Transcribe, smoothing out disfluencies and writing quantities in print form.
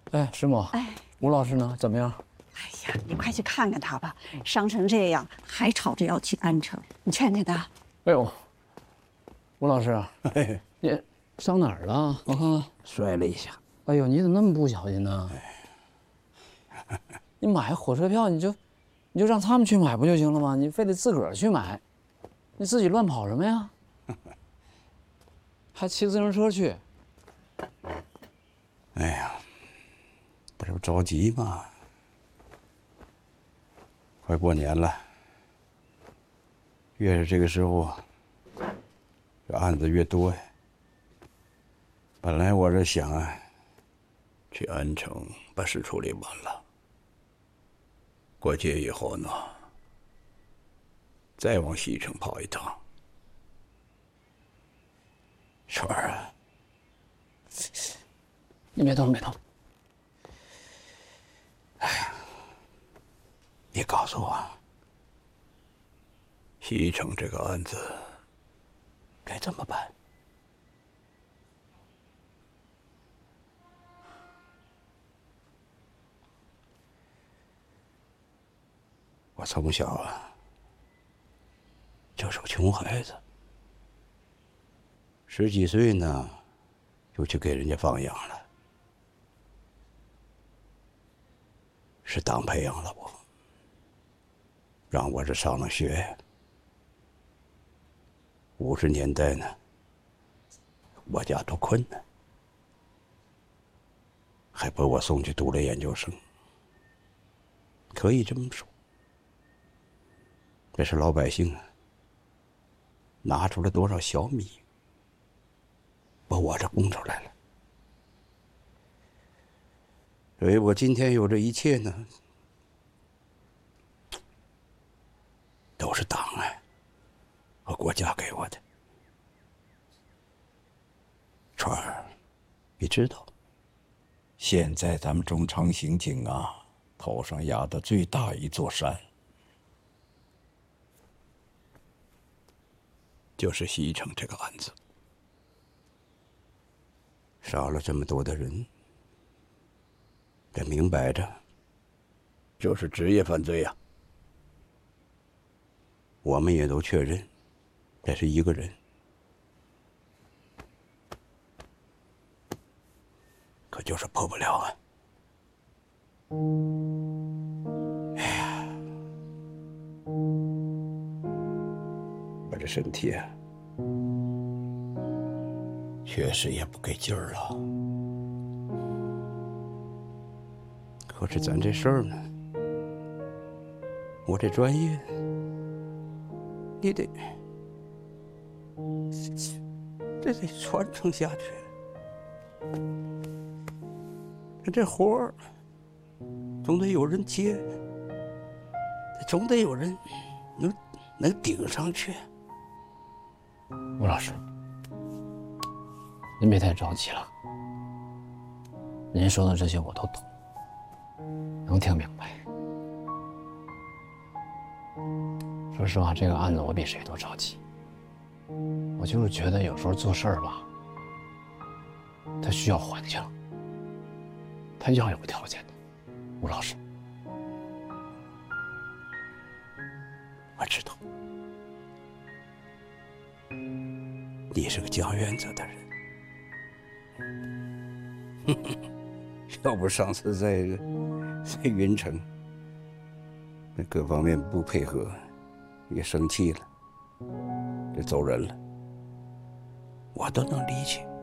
哎，师母， 哎， 吴老师呢？怎么样？ 哎呀，你快去看看他吧，伤成这样还吵着要去安城，你劝劝他。 哎呦，吴老师， 嘿， 你伤哪儿了？我看看。 摔了一下。 哎呦，你怎么那么不小心呢？你买火车票你就让他们去买不就行了吗？你非得自个儿去买，你自己乱跑什么呀？还骑自行车去？ 哎呀，不是着急吗？快过年了，越是这个时候，这案子越多呀。本来我这想啊，去安城把事处理完了，过节以后呢，再往西城跑一趟。川儿啊， 你别动，别动。 你告诉我，西城这个案子该怎么办？我从小啊就是个穷孩子，10几岁呢就去给人家放养了，是党培养了我，让我这上了学。50年代呢，我家多困难，还把我送去读了研究生，可以这么说。这是老百姓啊，拿出了多少小米，把我这供出来了。所以我今天有这一切呢，都是党啊和国家给我的。川儿，你知道，现在咱们中长刑警啊，头上压的最大一座山，就是西城这个案子，杀了这么多的人，这明摆着就是职业犯罪呀。我们也都确认，这是一个人，可就是破不了啊。哎呀，我这身体啊，确实也不给劲儿了。可是咱这事儿呢，我这专业，你得，这得传承下去。这活儿总得有人接，总得有人能顶上去。 吴老师，您别太着急了。您说的这些我都懂，能听明白。说实话，这个案子我比谁都着急。我就是觉得有时候做事儿吧，它需要环境，它要有条件的。吴老师， 我知道，你是个讲原则的人。要不上次在云城，那各方面不配合，也生气了，就走人了，我都能理解。